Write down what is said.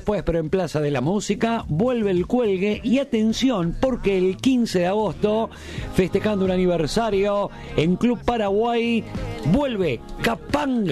después, pero en Plaza de la Música, vuelve el cuelgue. Y atención, porque el 15 de agosto, festejando un aniversario en Club Paraguay, vuelve Capanga.